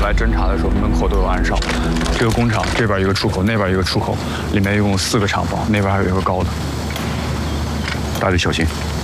来侦查的时候，门口都有暗哨。这个工厂这边一个出口，那边一个出口，里面一共4个厂房，那边还有一个高的。 大家小心。